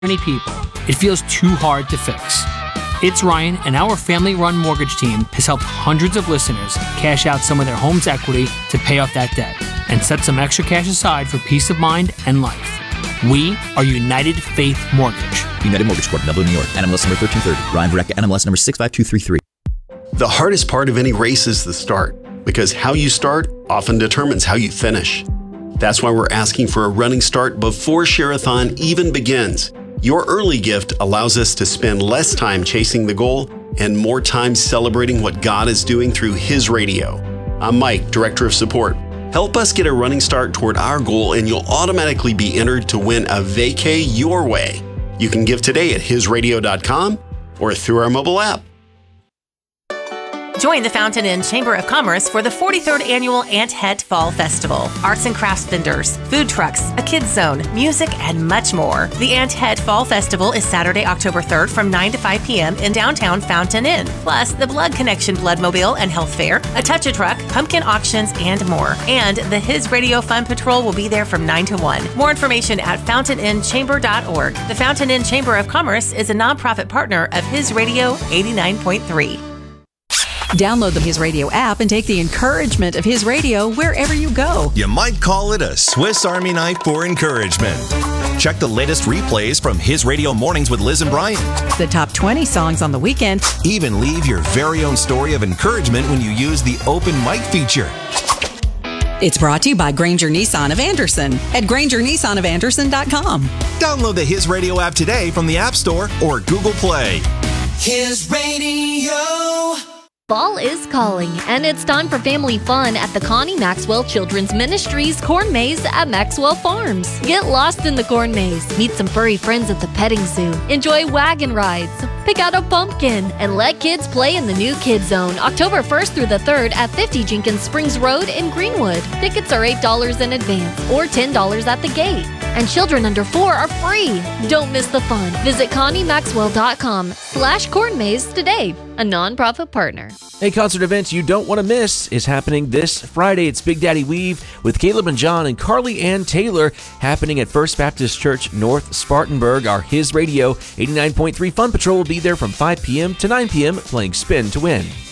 many people, it feels too hard to fix. It's Ryan, and our family-run mortgage team has helped hundreds of listeners cash out some of their home's equity to pay off that debt and set some extra cash aside for peace of mind and life. We are United Faith Mortgage. United Mortgage Corp., Dublin, New York. NMLS number 1330. Ryan Verrecka, NMLS number 65233. The hardest part of any race is the start, because how you start often determines how you finish. That's why we're asking for a running start before Share-a-thon even begins. Your early gift allows us to spend less time chasing the goal and more time celebrating what God is doing through His radio. I'm Mike, Director of Support. Help us get a running start toward our goal, and you'll automatically be entered to win a vacay your way. You can give today at hisradio.com or through our mobile app. Join the Fountain Inn Chamber of Commerce for the 43rd Annual Ant Head Fall Festival. Arts and crafts vendors, food trucks, a kids zone, music, and much more. The Ant Head Fall Festival is Saturday, October 3rd from 9 to 5 p.m. in downtown Fountain Inn. Plus, the Blood Connection Bloodmobile and Health Fair, a touch-a-truck, pumpkin auctions, and more. And the His Radio Fun Patrol will be there from 9 to 1. More information at fountaininchamber.org. The Fountain Inn Chamber of Commerce is a nonprofit partner of His Radio 89.3. Download the His Radio app and take the encouragement of His Radio wherever you go. You might call it a Swiss Army knife for encouragement. Check the latest replays from His Radio Mornings with Liz and Brian. The top 20 songs on the weekend. Even leave your very own story of encouragement when you use the open mic feature. It's brought to you by Granger Nissan of Anderson at GrangerNissanOfAnderson.com. Download the His Radio app today from the App Store or Google Play. His Radio. Fall is calling, and it's time for family fun at the Connie Maxwell Children's Ministries Corn Maze at Maxwell Farms. Get lost in the corn maze, meet some furry friends at the petting zoo, enjoy wagon rides, pick out a pumpkin, and let kids play in the new Kids Zone October 1st through the 3rd at 50 Jenkins Springs Road in Greenwood. Tickets are $8 in advance or $10 at the gate. And children under 4 are free. Don't miss the fun. Visit ConnieMaxwell.com/cornmaze today, a nonprofit partner. A concert event you don't want to miss is happening this Friday. It's Big Daddy Weave with Caleb and John and Carly Ann Taylor, happening at First Baptist Church, North Spartanburg. Our His Radio 89.3 Fun Patrol will be there from 5 p.m. to 9 p.m. playing Spin to Win.